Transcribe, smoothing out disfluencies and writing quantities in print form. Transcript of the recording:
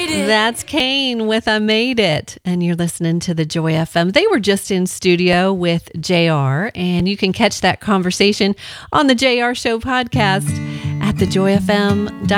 That's Kane with I Made It. And you're listening to the Joy FM. They were just in studio with JR, and you can catch that conversation on the JR Show podcast at thejoyfm.com.